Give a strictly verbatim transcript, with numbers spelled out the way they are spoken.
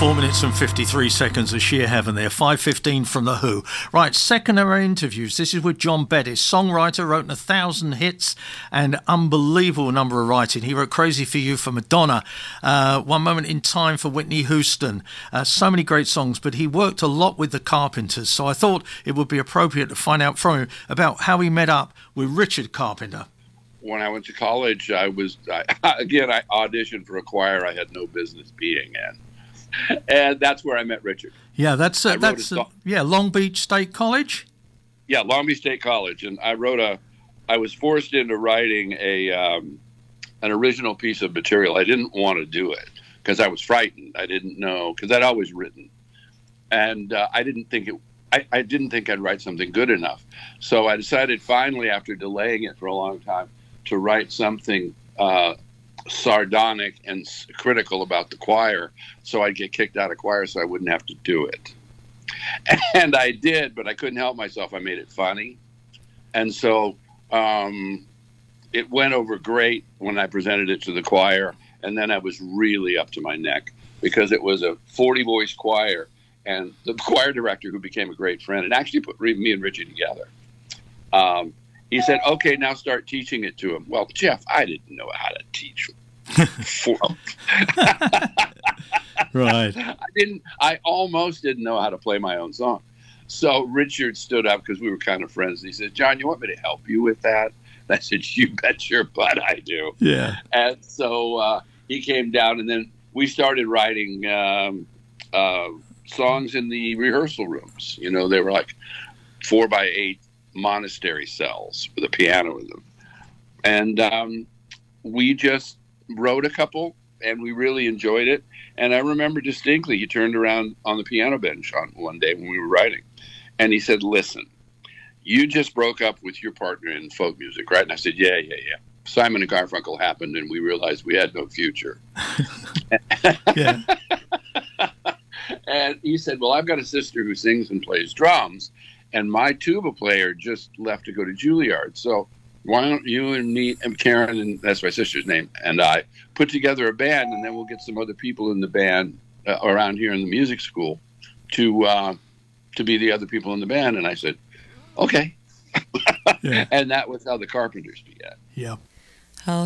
Four minutes and fifty-three seconds of sheer heaven there. five fifteen from The Who. Right, second hour interviews. This is with John Bettis, songwriter, wrote a thousand hits and unbelievable number of writing. He wrote Crazy for You for Madonna, uh, One Moment in Time for Whitney Houston. Uh, so many great songs, but he worked a lot with the Carpenters. So I thought it would be appropriate to find out from him about how he met up with Richard Carpenter. When I went to college, I was, I, again, I auditioned for a choir I had no business being in. And that's where I met Richard. Yeah, that's uh, that's uh, yeah, Long Beach State College. Yeah, Long Beach State College, and I wrote a. I was forced into writing a um, an original piece of material. I didn't want to do it because I was frightened. I didn't know because I'd always written, and uh, I didn't think it. I, I didn't think I'd write something good enough. So I decided finally, after delaying it for a long time, to write something Uh, sardonic and critical about the choir, so I'd get kicked out of choir so I wouldn't have to do it. And I did, but I couldn't help myself. I made it funny. And so um, it went over great when I presented it to the choir, and then I was really up to my neck because it was a forty-voice choir, and the choir director, who became a great friend and actually put me and Richie together, um, he said, okay, now start teaching it to him. Well, Jeff, I didn't know how to teach. For, right. I didn't. I almost didn't know how to play my own song. So Richard stood up because we were kind of friends. And he said, John, you want me to help you with that? And I said, you bet your butt I do. Yeah. And so uh, he came down, and then we started writing um, uh, songs in the rehearsal rooms. You know, they were like four by eight monastery cells with a piano in them, and um, we just wrote a couple, and we really enjoyed it. And I remember distinctly, he turned around on the piano bench on one day when we were writing, and he said, "Listen, you just broke up with your partner in folk music, right?" And I said, "Yeah, yeah, yeah." Simon and Garfunkel happened, and we realized we had no future. Yeah. And he said, "Well, I've got a sister who sings and plays drums, and my tuba player just left to go to Juilliard. So why don't you and me and Karen, and that's my sister's name, and I put together a band, and then we'll get some other people in the band uh, around here in the music school to uh, to be the other people in the band." And I said, okay. Yeah. And that was how the Carpenters began. Yeah.